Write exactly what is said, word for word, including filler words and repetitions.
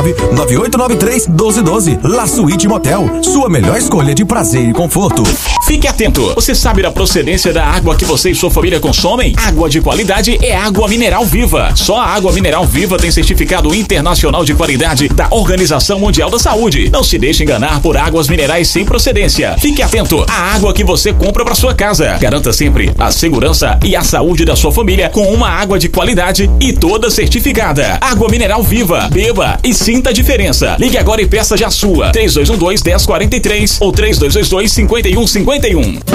nove nove oito nove três um dois um dois. La Suite Motel, sua melhor escolha de prazer e conforto. Fique atento, você sabe da procedência da água que você e sua família consomem? Água de qualidade é água mineral Viva. Só a água mineral Viva tem certificado internacional de qualidade da Organização Mundial da Saúde. Não se deixe enganar por águas minerais sem procedência. Fique atento à água que você compra para sua casa. Garanta sempre a segurança e a saúde da sua família com uma água de qualidade e toda certificada. Água mineral Viva. Beba e sinta a diferença. Ligue agora e peça já a sua. três dois um dois, um zero quatro três ou três dois dois dois, cinco um cinco um.